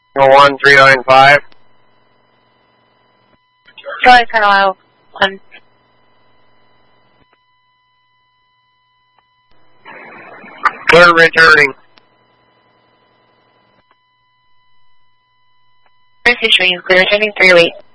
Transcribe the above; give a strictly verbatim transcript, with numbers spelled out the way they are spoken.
one three nine five. Charlie Carlisle, one. Clear returning. Precision, clear returning three oh eight.